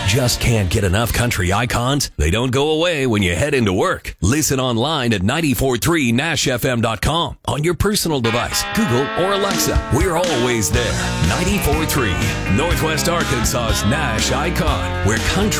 Just can't get enough country icons? They don't go away when you head into work. Listen online at 943nashfm.com on your personal device, Google or Alexa. We're always there. 94.3, Northwest Arkansas's Nash icon, where country